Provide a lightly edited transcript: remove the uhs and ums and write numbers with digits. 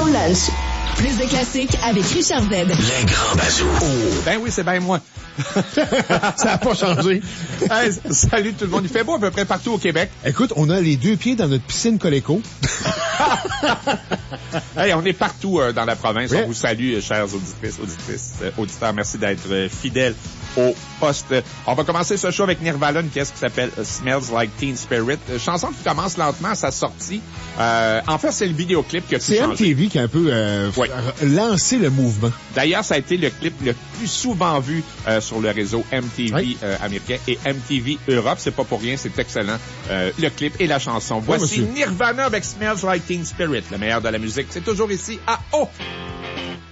Mon lunch. Plus de classiques avec Richard Z. Les grands bazous. Oh, ben oui, c'est bien moi. Ça n'a pas changé. Hey, salut tout le monde. Il fait beau à peu près partout au Québec. Écoute, on a les 2 pieds dans notre piscine Coleco. Hey, on est partout dans la province. Oui. On vous salue, chers auditeurs. Merci d'être fidèles au poste. On va commencer ce show avec Nirvana, une pièce qui s'appelle Smells Like Teen Spirit. Chanson qui commence lentement à sa sortie. En fait, c'est le vidéoclip qui a tout C'est changé. MTV qui a un peu Oui. lancé le mouvement. D'ailleurs, ça a été le clip le plus souvent vu sur le réseau MTV Oui. américain et MTV Europe. C'est pas pour rien, c'est excellent. Le clip et la chanson. Voici monsieur. Nirvana avec Smells Like Teen Spirit, le meilleur de la musique. C'est toujours ici à O.